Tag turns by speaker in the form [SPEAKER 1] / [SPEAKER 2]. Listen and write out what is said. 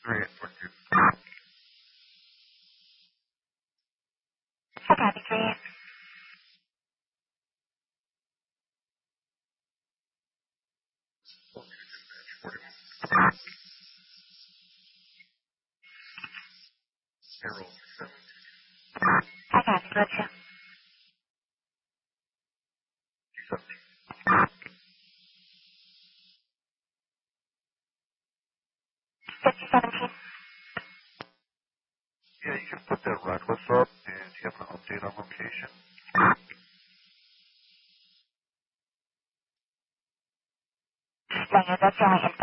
[SPEAKER 1] 3842.
[SPEAKER 2] Copy, 38.
[SPEAKER 1] Arrow 7.
[SPEAKER 2] Copy, gotcha. 5017.
[SPEAKER 1] Yeah, you can put that run list up, and you have an update on location.
[SPEAKER 2] Dang it, that's the only